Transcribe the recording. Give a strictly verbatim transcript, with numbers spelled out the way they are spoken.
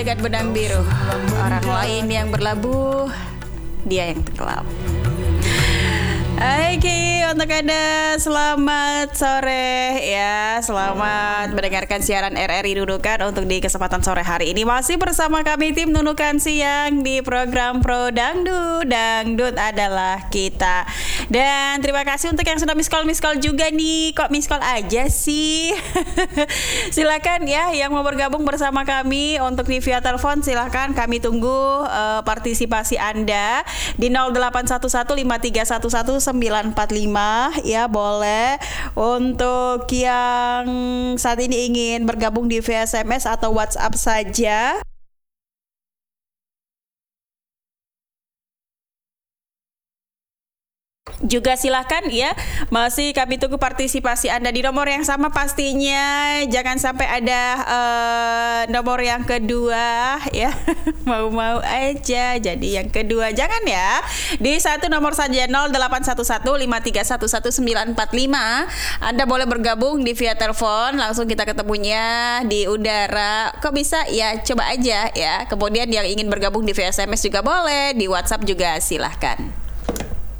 dengan benang biru. Orang lain yang berlabuh, dia yang tenggelam. Oke, untuk Anda selamat sore ya. Selamat mendengarkan siaran R R I Nunukan untuk di kesempatan sore hari ini. Masih bersama kami tim Nunukan Siang di program Pro Dangdut. Dangdut adalah kita. Dan terima kasih untuk yang sudah miss call miss call juga nih. Kok miss call aja sih? Silakan ya yang mau bergabung bersama kami untuk di via telepon, silakan kami tunggu uh, partisipasi Anda di nol delapan satu satu lima tiga satu satu sembilan empat lima ya, boleh. Untuk yang saat ini ingin bergabung di via S M S atau WhatsApp saja, juga silahkan ya. Masih kami tunggu partisipasi Anda di nomor yang sama pastinya. Jangan sampai ada uh, nomor yang kedua ya. Mau-mau aja jadi yang kedua, jangan ya. Di satu nomor saja, nol delapan satu satu lima tiga satu satu sembilan empat lima. Anda boleh bergabung di via telepon, langsung kita ketemunya di udara. Kok bisa? Ya coba aja ya. Kemudian yang ingin bergabung di via S M S juga boleh, di WhatsApp juga silahkan.